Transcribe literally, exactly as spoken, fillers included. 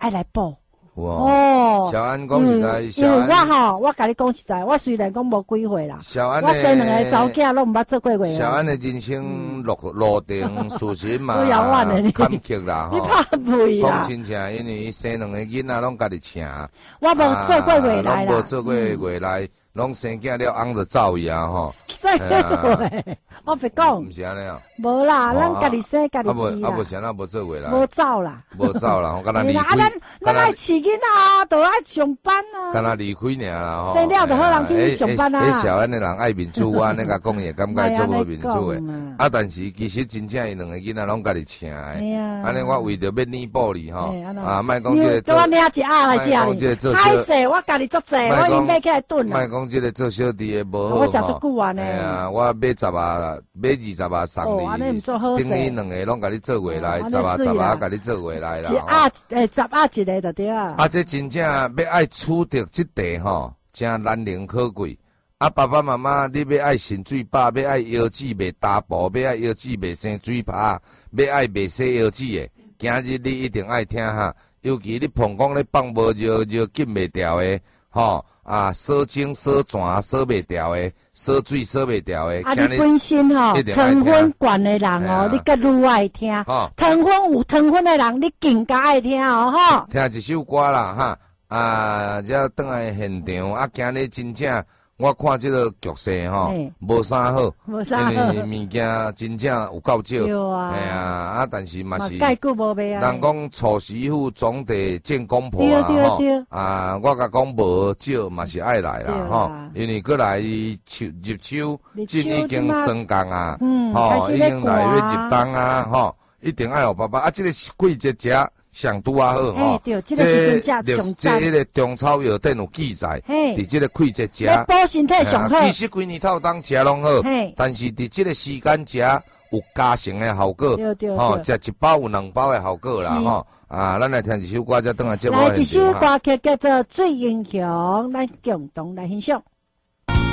爱来补。 哇哦， 小安讲实在， 因小为我安， 吼，我甲你讲实在，我虽然讲无几岁啦， 小安我生两个查某的囝拢毋捌做过月小啊。 安的人生路路程事实嘛好遥远的你坎坷啦你吼。 怕袂讲啦？ 真正，因为伊生两个囡仔拢家己请， 我无做过月来啦， 拢无做过月来，拢生囝了翁就走伊啊吼。 做过月，我别讲毋，是安尼啊？ 无啦， 哦咱家己生家己啊无饲啦， 啊无啥那无做月来， 无走啦。 无走啦，我敢若离嘿啦啊，咱开， 咱爱饲囡仔啊，都爱上班啊。 敢若离开尔啦吼。 生了就好人去上班啊迄小安的人爱面子，我安尼甲讲伊感觉做无面子莫的安尼讲啊。 啊，但是其实真正伊两个囡仔拢家己请的。 嘿啊安尼我为着要弥补你吼嘿安，那啊，莫讲这个叫我领一鸭来莫讲这个食哩。 做小歹势，我家己做济，我已经买起来炖莫啦。 讲即个做小弟的无好我食足久啊呢哎呀，我买十啊，买二十啊送哦安尼你， 毋做好势等于两个拢甲你做回来， 哦十啊安尼水啦十啊甲你做回来啦。吼一鸭诶，十鸭一个就对啊。 啊，这真正要爱取得即地吼，真难能可贵。啊，爸爸妈妈，你要爱肾水饱，要爱腰子袂大步，要爱腰子袂生水泡，要爱袂洗腰子的。今日你一定爱听哈，尤其你膀胱咧放无热热紧袂调的，吼啊，烧精烧泉烧袂调的，烧水烧袂调的。 啊， 今日你本身吼一定爱听糖分悬的人嘿啊哦，你更愈爱听。 吼糖分有糖分的人，你更加爱听哦，吼。 听一首歌啦哈，啊，才倒来现场啊，今日真正。我看即个局势吼嘿， 无啥好， 无啥好因为物件真正有够少， 对啊哎呀，啊，但是嘛是， 介久无卖啊。 人讲娶媳妇总得见公婆啊， 对对吼对， 啊，我甲讲无少嘛是爱来啦， 对吼啦， 因为过来秋入秋， 入真已经秋即升降啊， 嗯吼， 开始咧已经来要寒入冬啊，吼，一定爱有爸爸啊，即个季节食上拄啊好吼嘿，对这个时阵这食上赞这迄个中草药典有记载， 嘿伫即个季节食。 要补身体上好哎。呀其实规年头当食拢好嘿， 但是伫即个时间食有加成的效果对对， 吼， 对食一包有两包的效果啦， 是吼啊，咱来听一首歌，才转来节目来，一首现场哈。 歌曲叫做《最英雄》，咱共同来欣赏。